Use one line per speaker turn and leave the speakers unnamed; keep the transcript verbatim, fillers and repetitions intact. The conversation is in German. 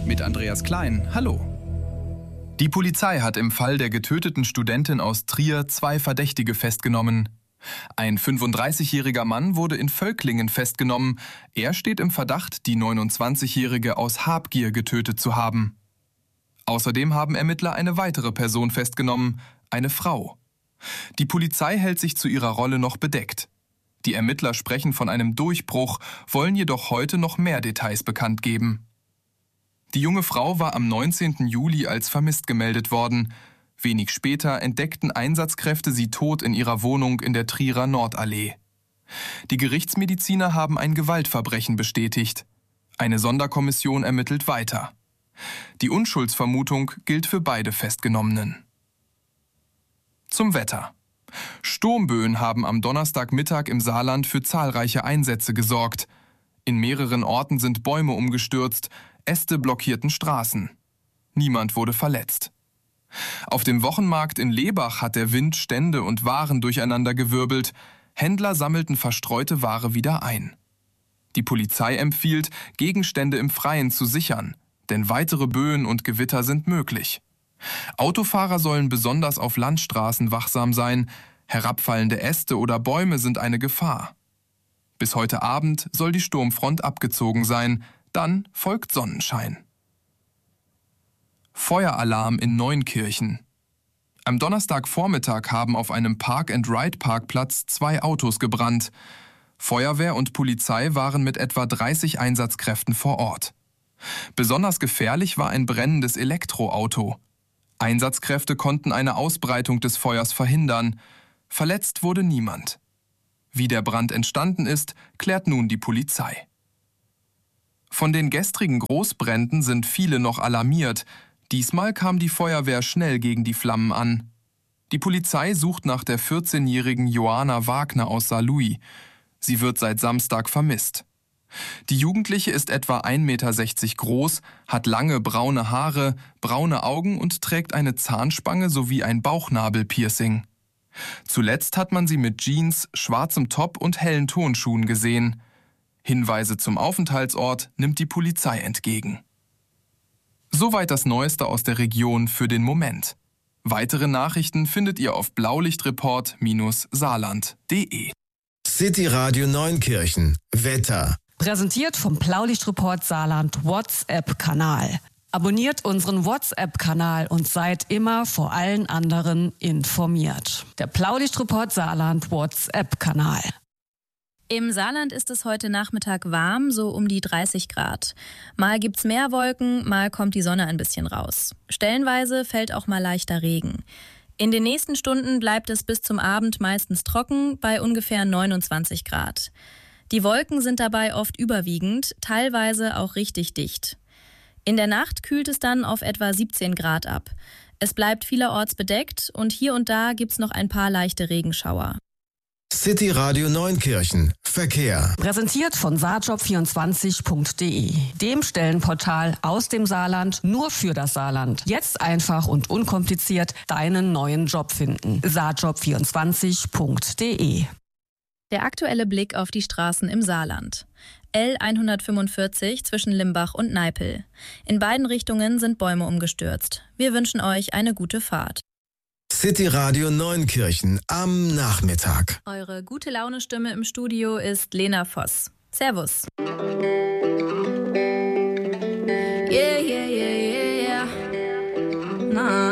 Mit Andreas Klein, hallo. Die Polizei hat im Fall der getöteten Studentin aus Trier zwei Verdächtige festgenommen. Ein fünfunddreißigjähriger Mann wurde in Völklingen festgenommen. Er steht im Verdacht, die neunundzwanzigjährige aus Habgier getötet zu haben. Außerdem haben Ermittler eine weitere Person festgenommen, eine Frau. Die Polizei hält sich zu ihrer Rolle noch bedeckt. Die Ermittler sprechen von einem Durchbruch, wollen jedoch heute noch mehr Details bekannt geben. Die junge Frau war am neunzehnten Juli als vermisst gemeldet worden. Wenig später entdeckten Einsatzkräfte sie tot in ihrer Wohnung in der Trierer Nordallee. Die Gerichtsmediziner haben ein Gewaltverbrechen bestätigt. Eine Sonderkommission ermittelt weiter. Die Unschuldsvermutung gilt für beide Festgenommenen. Zum Wetter. Sturmböen haben am Donnerstagmittag im Saarland für zahlreiche Einsätze gesorgt. In mehreren Orten sind Bäume umgestürzt, Äste blockierten Straßen. Niemand wurde verletzt. Auf dem Wochenmarkt in Lebach hat der Wind Stände und Waren durcheinandergewirbelt. Händler sammelten verstreute Ware wieder ein. Die Polizei empfiehlt, Gegenstände im Freien zu sichern, denn weitere Böen und Gewitter sind möglich. Autofahrer sollen besonders auf Landstraßen wachsam sein. Herabfallende Äste oder Bäume sind eine Gefahr. Bis heute Abend soll die Sturmfront abgezogen sein. Dann folgt Sonnenschein. Feueralarm in Neunkirchen. Am Donnerstagvormittag haben auf einem Park-and-Ride-Parkplatz zwei Autos gebrannt. Feuerwehr und Polizei waren mit etwa dreißig Einsatzkräften vor Ort. Besonders gefährlich war ein brennendes Elektroauto. Einsatzkräfte konnten eine Ausbreitung des Feuers verhindern. Verletzt wurde niemand. Wie der Brand entstanden ist, klärt nun die Polizei. Von den gestrigen Großbränden sind viele noch alarmiert. Diesmal kam die Feuerwehr schnell gegen die Flammen an. Die Polizei sucht nach der vierzehnjährigen Johanna Wagner aus Saarlouis. Sie wird seit Samstag vermisst. Die Jugendliche ist etwa ein Meter sechzig groß, hat lange braune Haare, braune Augen und trägt eine Zahnspange sowie ein Bauchnabelpiercing. Zuletzt hat man sie mit Jeans, schwarzem Top und hellen Turnschuhen gesehen. Hinweise zum Aufenthaltsort nimmt die Polizei entgegen. Soweit das Neueste aus der Region für den Moment. Weitere Nachrichten findet ihr auf blaulichtreport Bindestrich saarland punkt de.
City Radio Neunkirchen. Wetter.
Präsentiert vom Blaulichtreport Saarland WhatsApp-Kanal. Abonniert unseren WhatsApp-Kanal und seid immer vor allen anderen informiert. Der Blaulichtreport Saarland WhatsApp-Kanal.
Im Saarland ist es heute Nachmittag warm, so um die dreißig Grad. Mal gibt's mehr Wolken, mal kommt die Sonne ein bisschen raus. Stellenweise fällt auch mal leichter Regen. In den nächsten Stunden bleibt es bis zum Abend meistens trocken, bei ungefähr neunundzwanzig Grad. Die Wolken sind dabei oft überwiegend, teilweise auch richtig dicht. In der Nacht kühlt es dann auf etwa siebzehn Grad ab. Es bleibt vielerorts bedeckt und hier und da gibt's noch ein paar leichte Regenschauer.
City Radio Neunkirchen. Verkehr.
Präsentiert von saarjob vierundzwanzig punkt de, dem Stellenportal aus dem Saarland nur für das Saarland. Jetzt einfach und unkompliziert deinen neuen Job finden. saarjob vierundzwanzig punkt de.
Der aktuelle Blick auf die Straßen im Saarland. L hundertfünfundvierzig zwischen Limbach und Neipel. In beiden Richtungen sind Bäume umgestürzt. Wir wünschen euch eine gute Fahrt.
City Radio Neunkirchen am Nachmittag.
Eure gute Laune-Stimme im Studio ist Lena Voss. Servus.
Yeah, yeah, yeah, yeah, yeah. Nah.